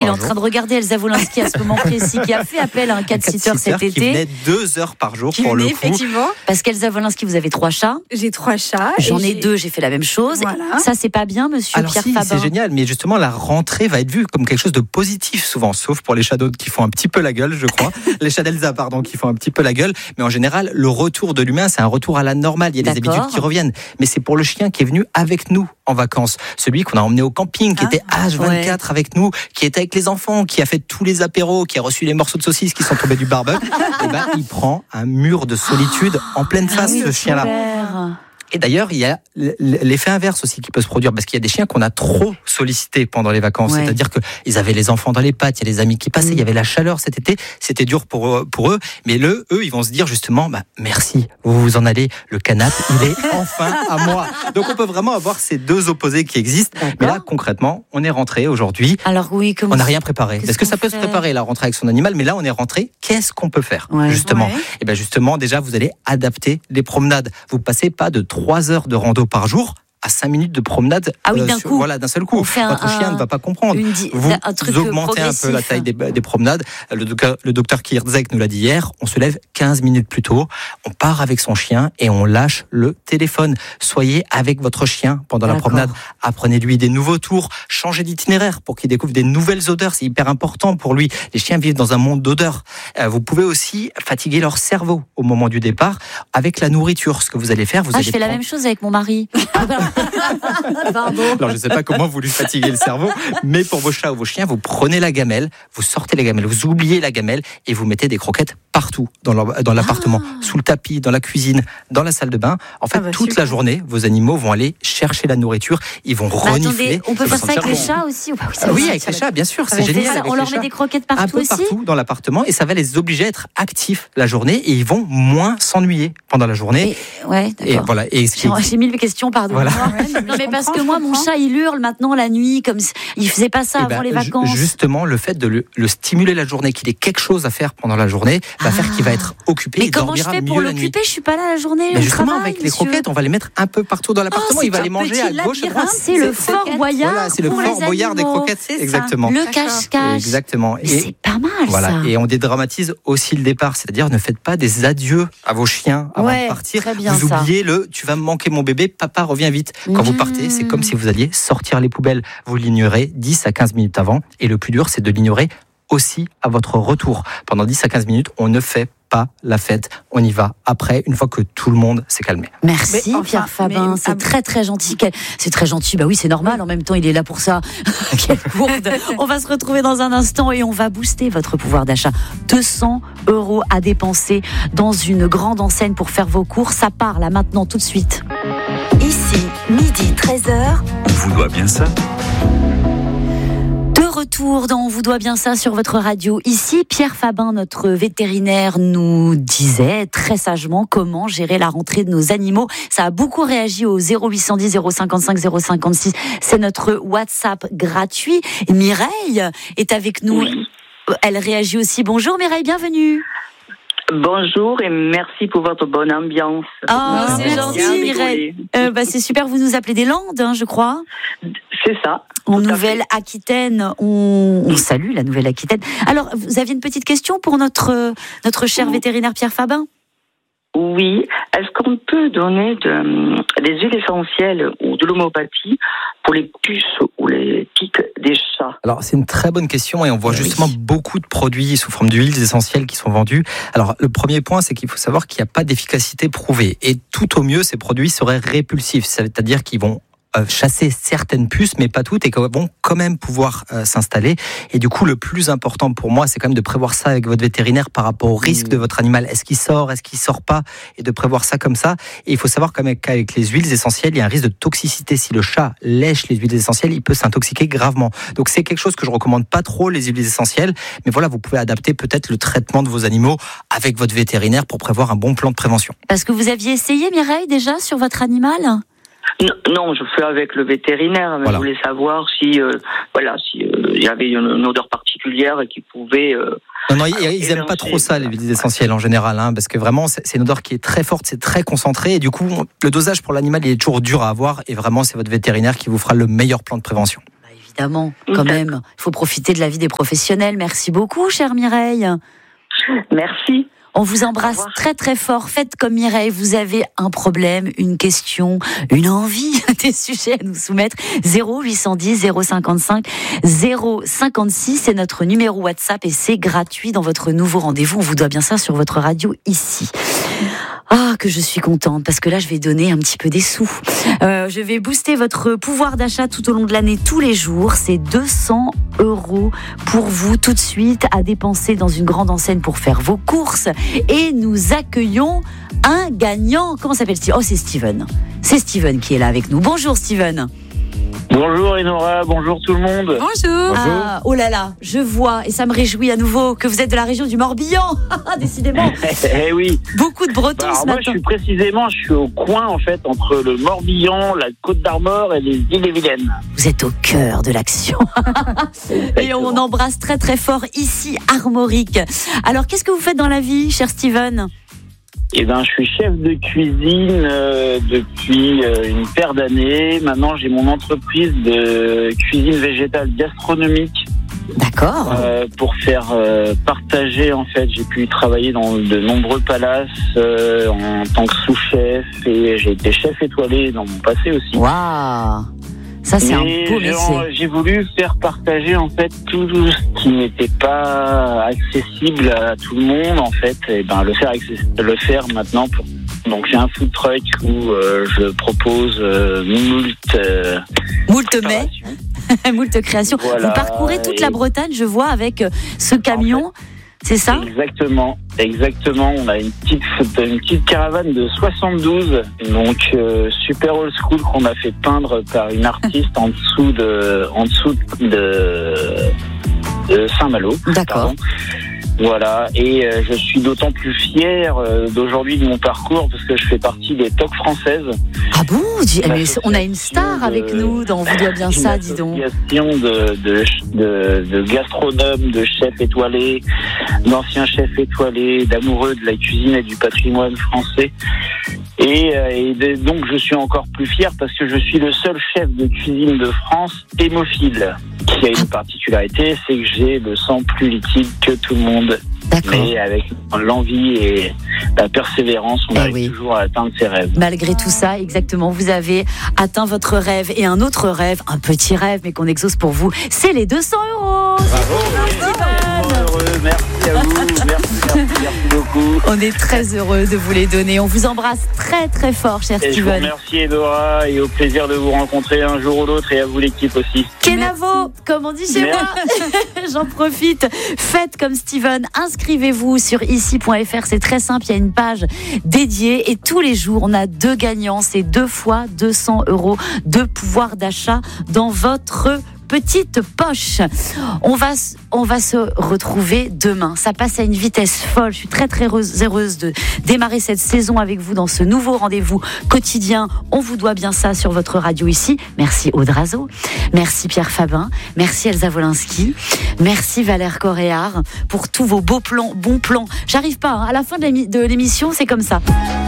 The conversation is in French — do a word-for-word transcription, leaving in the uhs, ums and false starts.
est en train de regarder Elsa Wolinski à ce moment précis, qui a fait appel à un cat-sitter cet été. Qui venait deux heures par jour qui pour venait, le coup. Effectivement. Parce qu'Elsa Wolinski, vous avez trois chats. J'ai trois chats. J'en ai j'ai... deux, j'ai fait la même chose. Voilà. Ça, c'est pas bien, monsieur Alors Pierre si, Fabin. c'est génial, mais justement, la rentrée va être vue comme quelque chose de positif souvent, sauf pour les chats d'autres qui font un petit peu la gueule, je crois. Les chats d'Elsa, pardon, qui font un petit peu la gueule. Mais en général, le retour de l'humain, c'est un retour à la normale. Il y a des D'accord. habitudes qui reviennent. Mais c'est pour le chien qui est venu avec nous en vacances. Celui qu'on a emmené au camping, qui ah, était H vingt-quatre ouais. avec nous, qui était avec les enfants, qui a fait tous les apéros, qui a reçu les morceaux de saucisses qui sont tombés du barbecue. Et ben, il prend un mur de solitude en pleine face, ah oui, ce chien-là. Super. Et d'ailleurs, il y a l'effet inverse aussi qui peut se produire, parce qu'il y a des chiens qu'on a trop sollicités pendant les vacances. Ouais. C'est-à-dire qu'ils avaient les enfants dans les pattes, il y a les amis qui passaient, mmh. il y avait la chaleur cet été, c'était dur pour, pour eux. Mais le, eux, ils vont se dire justement, bah, merci, vous vous en allez, le canapé, il est enfin à moi. Donc on peut vraiment avoir ces deux opposés qui existent. D'accord. Mais là, concrètement, on est rentré aujourd'hui. Alors oui, comment on n'a rien préparé. Est-ce que ça peut fait se préparer, la rentrée avec son animal? Mais là, on est rentré. Qu'est-ce qu'on peut faire, ouais. justement? Ouais. Et ben justement, déjà, vous allez adapter les promenades. Vous passez pas de trois heures de rando par jour à cinq minutes de promenade ah oui, d'un, euh, sur, coup. Voilà, d'un seul coup. Votre un, chien ne va pas comprendre. Di- vous un truc augmentez un peu la taille des, des promenades. Le docteur, le docteur Kierzek nous l'a dit hier, on se lève quinze minutes plus tôt, on part avec son chien et on lâche le téléphone. Soyez avec votre chien pendant D'accord. la promenade. Apprenez-lui des nouveaux tours, changez d'itinéraire pour qu'il découvre des nouvelles odeurs. C'est hyper important pour lui. Les chiens vivent dans un monde d'odeurs. Euh, vous pouvez aussi fatiguer leur cerveau au moment du départ avec la nourriture. Ce que vous allez faire, vous ah, allez je fais prendre... la même chose avec mon mari. Pardon. Alors je ne sais pas comment vous lui fatiguez le cerveau, mais pour vos chats ou vos chiens, vous prenez la gamelle, vous sortez la gamelle, vous oubliez la gamelle et vous mettez des croquettes partout dans, leur, dans l'appartement, ah. sous le tapis, dans la cuisine, dans la salle de bain. En fait, ah bah, toute super. la journée, vos animaux vont aller chercher la nourriture, ils vont bah, renifler. Attendez, on peut faire ça avec les chats aussi ou pas? Oui, ah, oui avec les chats, bien sûr, c'est génial. Ça, on leur met des croquettes partout un peu aussi partout dans l'appartement et ça va les obliger à être actifs la journée et ils vont moins s'ennuyer pendant la journée. Et, ouais, d'accord. Et voilà. Et j'ai, j'ai mille questions, pardon. Voilà. Non, mais parce que moi, mon chat, il hurle maintenant la nuit, comme il faisait pas ça et avant ben, les vacances. Justement, le fait de le, le stimuler la journée, qu'il ait quelque chose à faire pendant la journée, va ah. faire qu'il va être occupé. Mais comment je fais pour l'occuper? Je suis pas là la journée. Mais justement, travail, avec monsieur. les croquettes, on va les mettre un peu partout dans l'appartement. Oh, il va les manger à gauche, à droite. C'est le Fort Boyard. Voilà, c'est le Fort Boyard des croquettes. C'est exactement. Le cache-cache. Exactement. Mais et c'est pas mal. Voilà. Ça. Et on dédramatise aussi le départ, c'est-à-dire ne faites pas des adieux à vos chiens avant ouais, de partir. Très bien, vous ça. oubliez le tu vas me manquer mon bébé, papa revient vite. Quand mmh. vous partez, c'est comme si vous alliez sortir les poubelles. Vous l'ignorez dix à quinze minutes avant. Et le plus dur, c'est de l'ignorer aussi à votre retour. Pendant dix à quinze minutes, on ne fait pas la fête, on y va après, une fois que tout le monde s'est calmé. Merci mais, enfin, Pierre Fabin, mais, c'est ah, très très gentil. C'est très gentil, bah oui c'est normal, en même temps il est là pour ça. Quelle gourde. On va se retrouver dans un instant et on va booster votre pouvoir d'achat. deux cents euros à dépenser dans une grande enseigne pour faire vos courses. Ça part là maintenant tout de suite. Ici, midi treize heures. On vous doit bien ça. Retour dans On vous doit bien ça sur votre radio. Ici, Pierre Fabin, notre vétérinaire, nous disait très sagement comment gérer la rentrée de nos animaux. Ça a beaucoup réagi au zéro huit cent dix zéro cinquante-cinq zéro cinquante-six. C'est notre WhatsApp gratuit. Et Mireille est avec nous. Oui. Elle réagit aussi. Bonjour Mireille, bienvenue. Bonjour et merci pour votre bonne ambiance. Oh, c'est gentil Mireille. Euh, bah, c'est super, vous nous appelez des Landes, hein, je crois. C'est ça. En Nouvelle-Aquitaine, on, on salue la Nouvelle-Aquitaine. Alors, vous aviez une petite question pour notre, notre cher vétérinaire Pierre Fabin ? Oui. Est-ce qu'on peut donner de, des huiles essentielles ou de l'homéopathie pour les puces ou les tiques des chats ? Alors, c'est une très bonne question et on voit oui. justement beaucoup de produits sous forme d'huiles essentielles qui sont vendus. Alors, le premier point, c'est qu'il faut savoir qu'il n'y a pas d'efficacité prouvée. Et tout au mieux, ces produits seraient répulsifs. C'est-à-dire qu'ils vont chasser certaines puces, mais pas toutes, et qui vont quand même pouvoir euh, s'installer. Et du coup, le plus important pour moi, c'est quand même de prévoir ça avec votre vétérinaire par rapport au risque mmh. de votre animal. Est-ce qu'il sort, est-ce qu'il sort pas, et de prévoir ça comme ça. Et il faut savoir quand même qu'avec les huiles essentielles, il y a un risque de toxicité. Si le chat lèche les huiles essentielles, il peut s'intoxiquer gravement. Donc c'est quelque chose que je recommande pas trop, les huiles essentielles. Mais voilà, vous pouvez adapter peut-être le traitement de vos animaux avec votre vétérinaire pour prévoir un bon plan de prévention. Parce que vous aviez essayé, Mireille, déjà sur votre animal ? Non, non, je fais avec le vétérinaire, mais voilà. Je voulais savoir si, euh, voilà, si euh, il y avait une, une odeur particulière et qui pouvait. Euh, non, non, ils, ils aiment pas trop ça, les huiles essentielles en général, hein, parce que vraiment, c'est, c'est une odeur qui est très forte, c'est très concentré, et du coup, le dosage pour l'animal, il est toujours dur à avoir, et vraiment, c'est votre vétérinaire qui vous fera le meilleur plan de prévention. évidemment, quand même. Il faut profiter de la vie des professionnels. Merci beaucoup, chère Mireille. Merci. On vous embrasse très très fort. Faites comme Mireille, vous avez un problème, une question, une envie, des sujets à nous soumettre. zéro huit cent dix zéro cinquante-cinq zéro cinquante-six, c'est notre numéro WhatsApp et c'est gratuit dans votre nouveau rendez-vous. On vous doit bien ça sur votre radio ici. Ah, que je suis contente, parce que là, je vais donner un petit peu des sous. Euh, je vais booster votre pouvoir d'achat tout au long de l'année, tous les jours. C'est deux cents euros pour vous, tout de suite, à dépenser dans une grande enseigne pour faire vos courses. Et nous accueillons un gagnant. Comment s'appelle-t-il ? Oh, c'est Steven. C'est Steven qui est là avec nous. Bonjour, Steven. Bonjour Enora, bonjour tout le monde. Bonjour. Ah, oh là là, je vois, et ça me réjouit à nouveau, que vous êtes de la région du Morbihan. Décidément. Eh oui. Beaucoup de Bretons bah, ce moi, matin. je suis précisément, je suis au coin en fait entre le Morbihan, la Côte d'Armor et les Îles-et-Vilaine. Vous êtes au cœur de l'action. Et on embrasse très très fort ici Armorique. Alors, qu'est-ce que vous faites dans la vie, cher Steven ? Eh ben, je suis chef de cuisine euh, depuis euh, une paire d'années. Maintenant, j'ai mon entreprise de cuisine végétale gastronomique. D'accord. Euh, pour faire euh, partager, en fait, j'ai pu travailler dans de nombreux palaces euh, en tant que sous-chef et j'ai été chef étoilé dans mon passé aussi. Waouh. Ça, c'est Mais un beau métier. J'ai voulu faire partager en fait tout ce qui n'était pas accessible à tout le monde en fait, et ben le faire le faire maintenant. Pour... Donc j'ai un food truck où euh, je propose euh, moult euh, moult mets, moult créations. Voilà. Vous parcourez toute et... la Bretagne, je vois, avec ce camion. En fait, c'est ça ? Exactement, exactement. On a une petite, une petite caravane de soixante-douze, donc euh, super old school qu'on a fait peindre par une artiste en dessous de, en dessous de, de Saint-Malo. D'accord. Pardon. Voilà, et euh, je suis d'autant plus fier euh, d'aujourd'hui de mon parcours parce que je fais partie des Toques françaises. Ah bon ? Mais on a une star de, avec nous dans Vous doit bien ça, dis donc. Une association de, de, de, de gastronomes, de chefs étoilés, d'anciens chefs étoilés, d'amoureux de la cuisine et du patrimoine français. Et, euh, et de, donc je suis encore plus fier parce que je suis le seul chef de cuisine de France hémophile. Qui a une particularité, c'est que j'ai le sang plus liquide que tout le monde. D'accord. Mais avec l'envie et la persévérance, on eh arrive oui. toujours à atteindre ses rêves. Malgré tout ça, exactement, vous avez atteint votre rêve et un autre rêve, un petit rêve, mais qu'on exauce pour vous, c'est les deux cents euros. Bravo, heureux, merci à vous, merci, merci, merci beaucoup. On est très heureux de vous les donner. On vous embrasse très très fort, cher et Steven. Je vous remercie Edora et au plaisir de vous rencontrer un jour ou l'autre et à vous l'équipe aussi. Kenavo, comme on dit chez merci. Moi. J'en profite. Faites comme Steven, inscrivez-vous sur ici point f r, c'est très simple, il y a une page dédiée et tous les jours on a deux gagnants, c'est deux fois deux cents euros de pouvoir d'achat dans votre petite poche. On va, on va se retrouver demain. Ça passe à une vitesse folle. Je suis très très heureuse, heureuse de démarrer cette saison avec vous dans ce nouveau rendez-vous quotidien. On vous doit bien ça sur votre radio ici. Merci Aude Razo. Merci Pierre Fabin. Merci Elsa Wolinski. Merci Valère Coréard pour tous vos beaux plans, bons plans. J'arrive pas, hein. À la fin de l'émission, c'est comme ça.